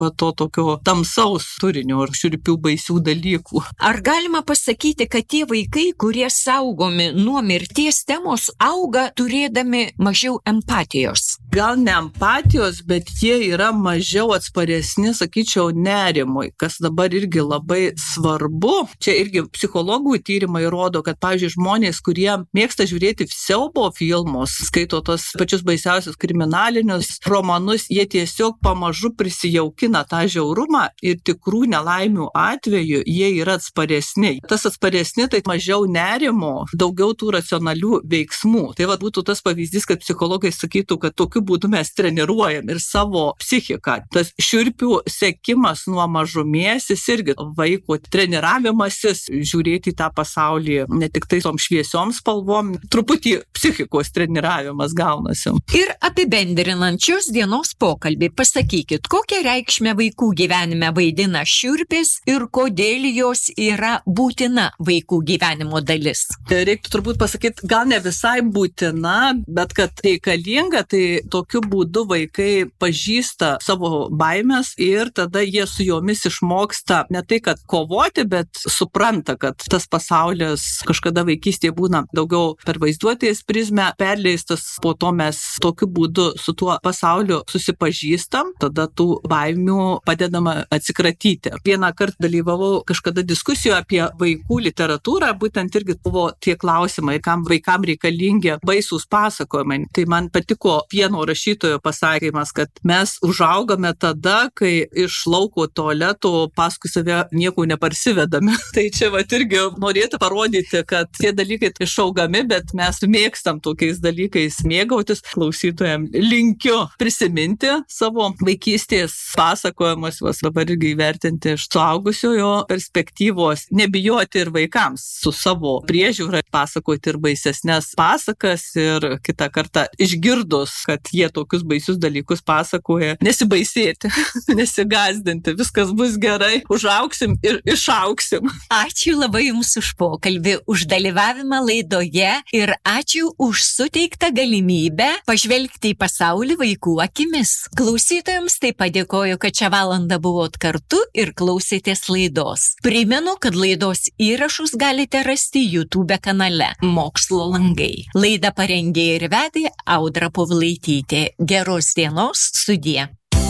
to tokio tamsaus turinio ir šiurpių baisių dalykų. Ar galima pasakyti, kad tie vaikai, kurie saugomi nuo mirties temos, auga turėdami mažiau empatijos? Gal ne empatijos, bet jie yra mažiau atsparesni, sakyčiau, nerimui, kas dabar irgi labai svarbu. Čia irgi psichologų tyrimai rodo, kad, pavyzdžiui, žmonės, kurie mėgsta žiūrėti siaubo filmus, skaito tos pačius baisiausius kriminalinius romanus, jie tiesiog pamažu prisijaukina tą žiaurumą ir tikrų nelaimių atveju jie yra atsparesni. Tas atsparesni, tai mažiau nerimo, daugiau tų racionalių veiksmų. Tai būtų tas pavyzdys, kad psichologai sakytų, kad tokiu būdu mes treniruojam ir savo psichiką. Tas šiurpių sekimas nuo mažumės, jis irgi vaiko treniravimasis, žiūrėti į tą pasaulį ne tik tai tom šviesiom spalvom, truputį psichikos treniravimas gaunasi. Ir apibendrinančios dienos pokalbį pasakykit, kokią reikšmę vaikų gyvenime vaidina šiurpės ir kodėl jos yra būtina vaikų gyvenimo dalis. Reiktų turbūt pasakyti, gal ne visai būtina, bet kad reikalinga, tai tokiu būdu vaikai pažįsta savo baimės ir tada jie su jomis išmoksta ne tai, kad kovoti, bet supranta, kad tas pasaulis kažkada vaikystėje būna daugiau per vaizduotės prizmę perleistas, po to mes tokiu būdu su tuo pasauliu susipažįstam, tada tų baimių padedama atsikratyti. Vieną kartą dalyvavau kažkada diskusijoje apie vaikų literatūrą, būtent irgi buvo tie klausimai, kam vaikam reikalingi baisūs pasakojimai. Tai man patiko vieno rašytojo pasakymas, kad mes užaugame tada, kai iš lauko tualeto paskui save nieko neparsivedame. Tai čia irgi norėtų parodyti, kad tie dalykai išaugami, bet mes mėgstam tokiais dalykais mėgautis. Klausytojams linkiu prisiminti savo vaikystės pasakojimus, dabar irgi įvertinti iš suaugusiojo perspektyvos, nebijoti ir vaikams su savo priežiūra pasakoti ir baisesnes pasakas ir kitą kartą išgirdus, kad jie tokius baisius dalykus pasakoja, nesibaisėti, nesigazdinti, viskas bus gerai, užaugsim ir išaugsim. Ačiū labai Jums už pokalbį, už dalyvavimą laidoje ir ačiū už suteiktą galimybę pažvelgti į pasaulį vaikų akimis. Klausytojams taip padėkoju, kad šią valandą buvot kartu ir klausėtės laidos. Primenu, kad laidos įrašus galite rasti YouTube kanale Mokslo langai. Laidą parengė ir vedė Audra Povilaitytė. Geros dienos, sudie.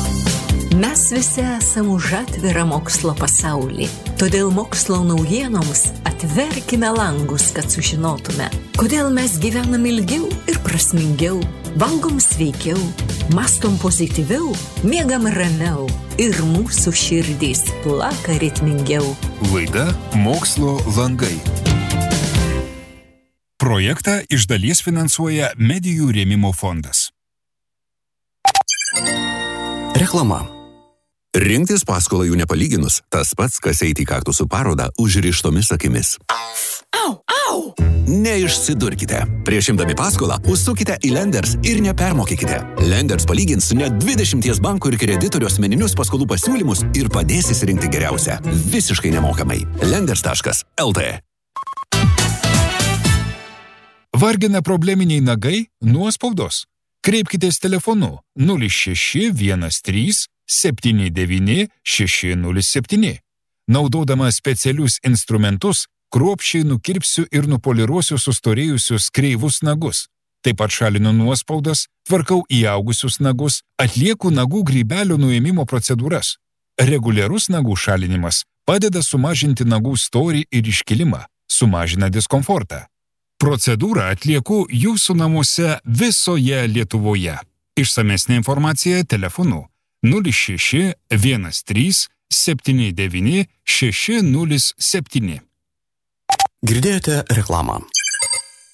Mes visi esame už atvirą mokslo pasaulį. Todėl mokslo naujienoms atverkime langus, kad sužinotume, kodėl mes gyvenam ilgiau ir prasmingiau, valgom sveikiau, mąstom pozityviau, miegam ramiau ir mūsų širdys plaka ritmingiau. Laida Mokslo langai. Projektą iš dalies finansuoja Medijų rėmimo fondas. Reklama. Rinktis paskolą jų nepalyginus, tas pats, kas eiti į kaktusų parodą užrištomis akimis. Au! Neišsidurkite. Prieš imdami paskolą, užsukite į Lenders ir nepermokykite. Lenders palygins net 20 bankų ir kreditorių asmeninius paskolų pasiūlymus ir padės įsirinkti geriausią. Visiškai nemokamai. Lenders.lt. Vargina probleminiai nagai nuo spaudos. Kreipkitės telefonu 0613 79 607. Naudodama specialius instrumentus, kruopščiai nukirpsiu ir nupoliruosiu sustorėjusius kreivus nagus. Taip pat šalinu nuospaudas, tvarkau įaugusius nagus, atlieku nagų grybelio nuėmimo procedūras. Reguliarus nagų šalinimas padeda sumažinti nagų storį ir iškilimą, sumažina diskomfortą. Procedūrą atlieku jūsų namuose visoje Lietuvoje. Išsamesnė informacija telefonu 06 13 79 607. Girdėjote reklamą.